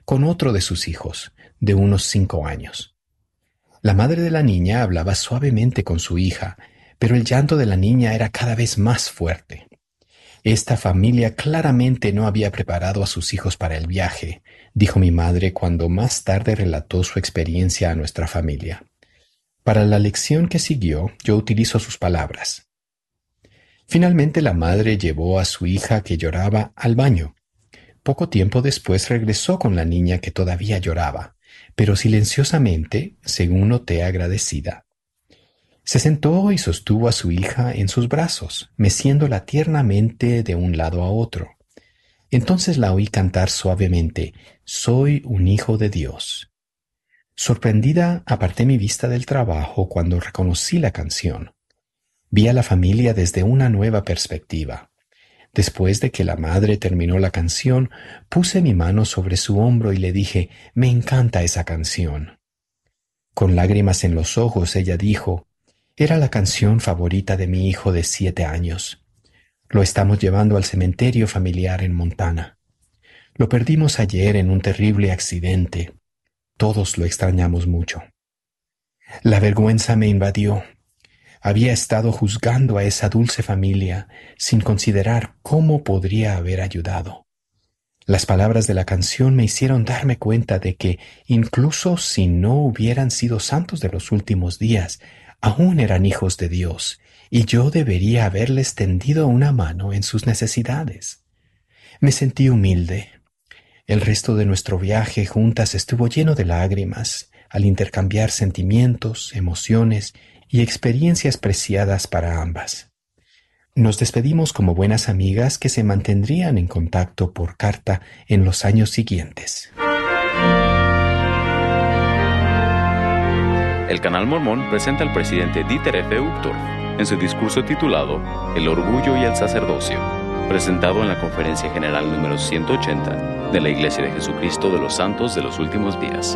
con otro de sus hijos, de unos 5 años. La madre de la niña hablaba suavemente con su hija, pero el llanto de la niña era cada vez más fuerte. Esta familia claramente no había preparado a sus hijos para el viaje, dijo mi madre cuando más tarde relató su experiencia a nuestra familia. Para la lección que siguió, yo utilizo sus palabras. Finalmente la madre llevó a su hija que lloraba al baño. Poco tiempo después regresó con la niña que todavía lloraba, pero silenciosamente, según noté agradecida. Se sentó y sostuvo a su hija en sus brazos, meciéndola tiernamente de un lado a otro. Entonces la oí cantar suavemente, «Soy un hijo de Dios». Sorprendida, aparté mi vista del trabajo cuando reconocí la canción. Vi a la familia desde una nueva perspectiva. Después de que la madre terminó la canción, puse mi mano sobre su hombro y le dije, «Me encanta esa canción». Con lágrimas en los ojos, ella dijo, «Era la canción favorita de mi hijo de 7 años. Lo estamos llevando al cementerio familiar en Montana. Lo perdimos ayer en un terrible accidente. Todos lo extrañamos mucho». La vergüenza me invadió. Había estado juzgando a esa dulce familia sin considerar cómo podría haber ayudado. Las palabras de la canción me hicieron darme cuenta de que, incluso si no hubieran sido santos de los últimos días, aún eran hijos de Dios, y yo debería haberles tendido una mano en sus necesidades. Me sentí humilde. El resto de nuestro viaje juntas estuvo lleno de lágrimas, al intercambiar sentimientos, emociones y experiencias preciadas para ambas. Nos despedimos como buenas amigas que se mantendrían en contacto por carta en los años siguientes. El Canal Mormón presenta al presidente Dieter F. Uchtdorf en su discurso titulado El orgullo y el sacerdocio, presentado en la Conferencia General número 180 de la Iglesia de Jesucristo de los Santos de los Últimos Días.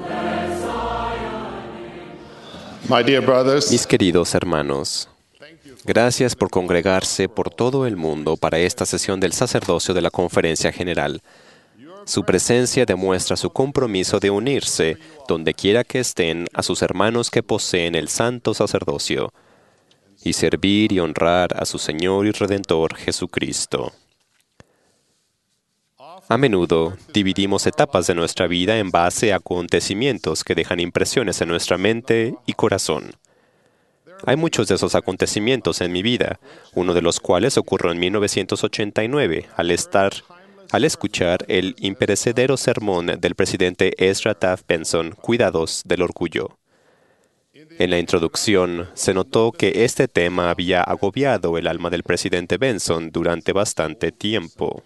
Mis queridos hermanos, gracias por congregarse por todo el mundo para esta sesión del sacerdocio de la Conferencia General. Su presencia demuestra su compromiso de unirse, donde quiera que estén, a sus hermanos que poseen el santo sacerdocio, y servir y honrar a su Señor y Redentor Jesucristo. A menudo dividimos etapas de nuestra vida en base a acontecimientos que dejan impresiones en nuestra mente y corazón. Hay muchos de esos acontecimientos en mi vida, uno de los cuales ocurrió en 1989, al escuchar el imperecedero sermón del presidente Ezra Taft Benson, Cuidados del Orgullo. En la introducción se notó que este tema había agobiado el alma del presidente Benson durante bastante tiempo.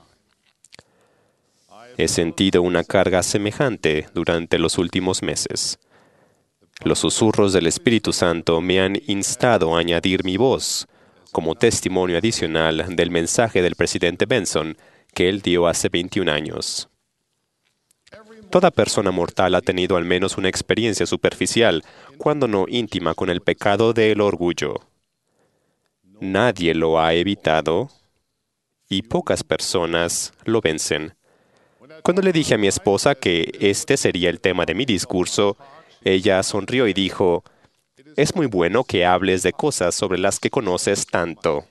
He sentido una carga semejante durante los últimos meses. Los susurros del Espíritu Santo me han instado a añadir mi voz como testimonio adicional del mensaje del presidente Benson que él dio hace 21 años. Toda persona mortal ha tenido al menos una experiencia superficial, cuando no íntima, con el pecado del orgullo. Nadie lo ha evitado y pocas personas lo vencen. Cuando le dije a mi esposa que este sería el tema de mi discurso, ella sonrió y dijo, «Es muy bueno que hables de cosas sobre las que conoces tanto».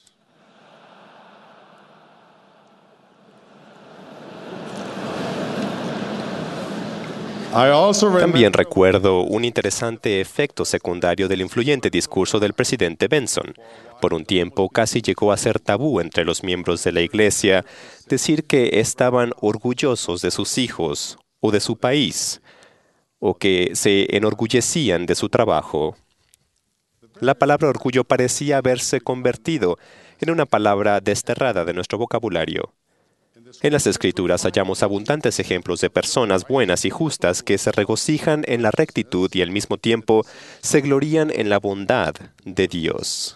También recuerdo un interesante efecto secundario del influyente discurso del presidente Benson. Por un tiempo casi llegó a ser tabú entre los miembros de la Iglesia decir que estaban orgullosos de sus hijos o de su país, o que se enorgullecían de su trabajo. La palabra orgullo parecía haberse convertido en una palabra desterrada de nuestro vocabulario. En las Escrituras hallamos abundantes ejemplos de personas buenas y justas que se regocijan en la rectitud y al mismo tiempo se glorían en la bondad de Dios.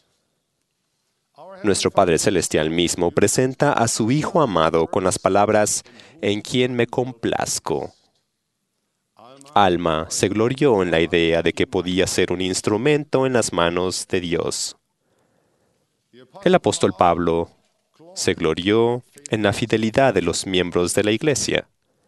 Nuestro Padre Celestial mismo presenta a su Hijo amado con las palabras, «En quien me complazco». Alma se glorió en la idea de que podía ser un instrumento en las manos de Dios. El apóstol Pablo se glorió en la fidelidad de los miembros de la Iglesia.